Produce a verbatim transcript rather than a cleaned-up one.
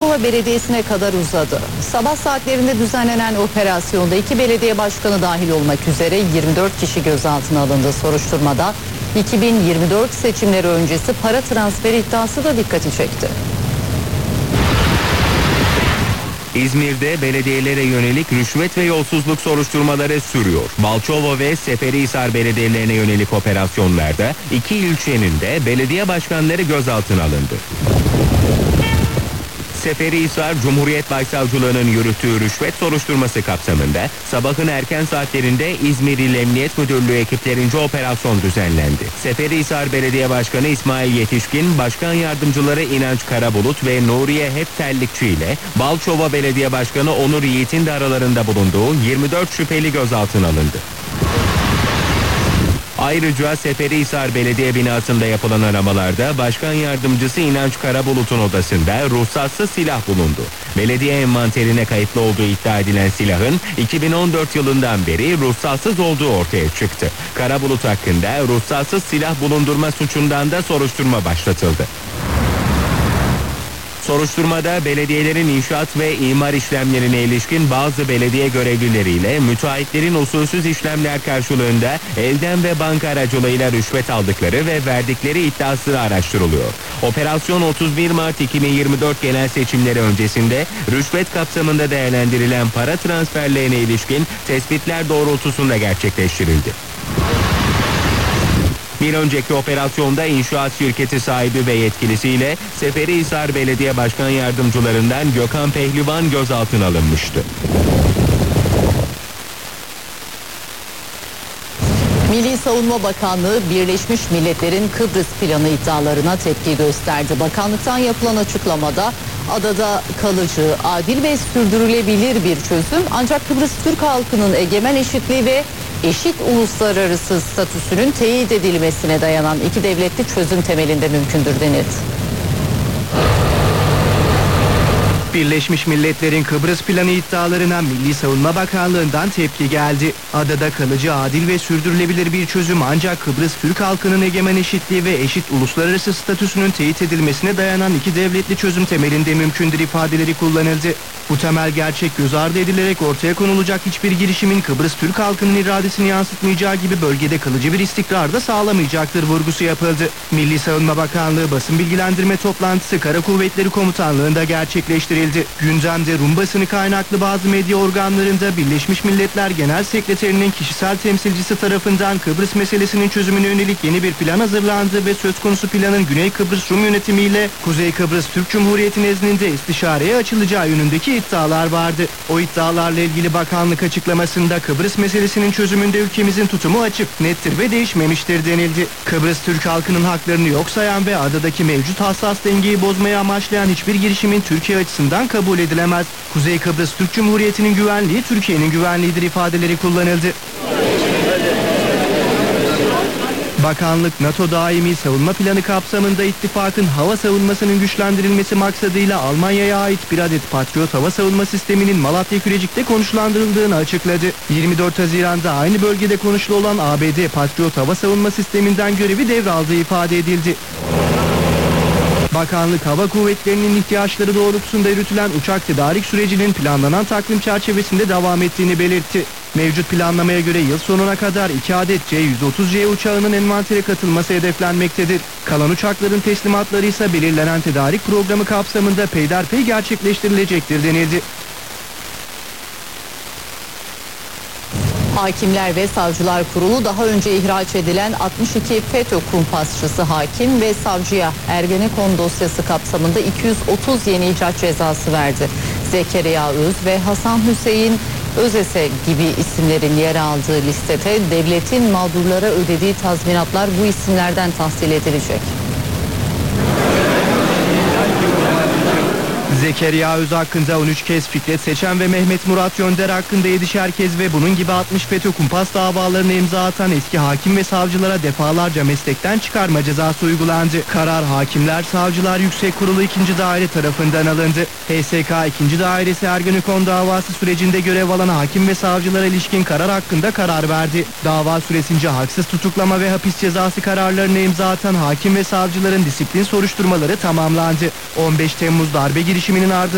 Balçova Belediyesi'ne kadar uzadı. Sabah saatlerinde düzenlenen operasyonda iki belediye başkanı dahil olmak üzere yirmi dört kişi gözaltına alındı. Soruşturmada iki bin yirmi dört seçimleri öncesi para transferi iddiası da dikkati çekti. İzmir'de belediyelere yönelik rüşvet ve yolsuzluk soruşturmaları sürüyor. Balçova ve Seferihisar belediyelerine yönelik operasyonlarda iki ilçenin de belediye başkanları gözaltına alındı. Seferihisar Cumhuriyet Başsavcılığı'nın yürüttüğü rüşvet soruşturması kapsamında sabahın erken saatlerinde İzmir İl Emniyet Müdürlüğü ekiplerince operasyon düzenlendi. Seferihisar Belediye Başkanı İsmail Yetişkin, Başkan Yardımcıları İnanç Karabulut ve Nuriye Heptellikçi ile Balçova Belediye Başkanı Onur Yiğit'in de aralarında bulunduğu yirmi dört şüpheli gözaltına alındı. Ayrıca Seferihisar Belediye binasında yapılan aramalarda Başkan Yardımcısı İnanç Karabulut'un odasında ruhsatsız silah bulundu. Belediye envanterine kayıtlı olduğu iddia edilen silahın iki bin on dört yılından beri ruhsatsız olduğu ortaya çıktı. Karabulut hakkında ruhsatsız silah bulundurma suçundan da soruşturma başlatıldı. Soruşturmada belediyelerin inşaat ve imar işlemlerine ilişkin bazı belediye görevlileriyle müteahhitlerin usulsüz işlemler karşılığında elden ve banka aracılığıyla rüşvet aldıkları ve verdikleri iddiası araştırılıyor. Operasyon otuz bir Mart iki bin yirmi dört genel seçimleri öncesinde rüşvet kapsamında değerlendirilen para transferlerine ilişkin tespitler doğrultusunda gerçekleştirildi. Bir önceki operasyonda inşaat şirketi sahibi ve yetkilisiyle Seferihisar Belediye Başkan Yardımcılarından Gökhan Pehlivan gözaltına alınmıştı. Milli Savunma Bakanlığı Birleşmiş Milletler'in Kıbrıs planı iddialarına tepki gösterdi. Bakanlıktan yapılan açıklamada adada kalıcı, adil ve sürdürülebilir bir çözüm ancak Kıbrıs Türk halkının egemen eşitliği ve eşit uluslararası statüsünün teyit edilmesine dayanan iki devletli çözüm temelinde mümkündür denildi. Birleşmiş Milletler'in Kıbrıs planı iddialarına Milli Savunma Bakanlığı'ndan tepki geldi. Adada kalıcı, adil ve sürdürülebilir bir çözüm ancak Kıbrıs Türk halkının egemen eşitliği ve eşit uluslararası statüsünün teyit edilmesine dayanan iki devletli çözüm temelinde mümkündür ifadeleri kullanıldı. Bu temel gerçek göz ardı edilerek ortaya konulacak hiçbir girişimin Kıbrıs Türk halkının iradesini yansıtmayacağı gibi bölgede kalıcı bir istikrar da sağlamayacaktır vurgusu yapıldı. Milli Savunma Bakanlığı basın bilgilendirme toplantısı Kara Kuvvetleri Komutanlığı'nda gerçekleştirildi. Gündemde Rum basını kaynaklı bazı medya organlarında Birleşmiş Milletler Genel Sekreterinin kişisel temsilcisi tarafından Kıbrıs meselesinin çözümüne yönelik yeni bir plan hazırlandı ve söz konusu planın Güney Kıbrıs Rum yönetimiyle Kuzey Kıbrıs Türk Cumhuriyeti nezdinde istişareye açılacağı yönündeki iddialar vardı. O iddialarla ilgili bakanlık açıklamasında Kıbrıs meselesinin çözümünde ülkemizin tutumu açık, nettir ve değişmemiştir denildi. Kıbrıs Türk halkının haklarını yok sayan ve adadaki mevcut hassas dengeyi bozmaya amaçlayan hiçbir girişimin Türkiye açısından kabul edilemez. Kuzey Kıbrıs Türk Cumhuriyeti'nin güvenliği Türkiye'nin güvenliğidir ifadeleri kullanıldı. Bakanlık, NATO daimi savunma planı kapsamında ittifakın hava savunmasının güçlendirilmesi maksadıyla Almanya'ya ait bir adet Patriot hava savunma sisteminin Malatya Kürecik'te konuşlandırıldığını açıkladı. yirmi dört Haziran'da aynı bölgede konuşulu olan A B D Patriot hava savunma sisteminden görevi devraldığı ifade edildi. Bakanlık hava kuvvetlerinin ihtiyaçları doğrultusunda yürütülen uçak tedarik sürecinin planlanan takvim çerçevesinde devam ettiğini belirtti. Mevcut planlamaya göre yıl sonuna kadar iki adet C yüz otuz C uçağının envantere katılması hedeflenmektedir. Kalan uçakların teslimatları ise belirlenen tedarik programı kapsamında peyderpey gerçekleştirilecektir denildi. Hakimler ve Savcılar Kurulu daha önce ihraç edilen altmış iki FETÖ kumpasçısı hakim ve savcıya Ergenekon dosyası kapsamında iki yüz otuz yeni ihraç cezası verdi. Zekeriya Öz ve Hasan Hüseyin Özese gibi isimlerin yer aldığı listede devletin mağdurlara ödediği tazminatlar bu isimlerden tahsil edilecek. Zekeriya Öz hakkında on üç kez, Fikret Seçen ve Mehmet Murat Yönder hakkında yedişer kez ve bunun gibi altmış FETÖ kumpas davalarına imza atan eski hakim ve savcılara defalarca meslekten çıkarma cezası uygulandı. Karar Hakimler Savcılar Yüksek Kurulu ikinci Daire tarafından alındı. H S K ikinci Dairesi Ergenekon davası sürecinde görev alan hakim ve savcılara ilişkin karar hakkında karar verdi. Dava süresince haksız tutuklama ve hapis cezası kararlarına imza atan hakim ve savcıların disiplin soruşturmaları tamamlandı. on beş Temmuz darbe girişiminin ardından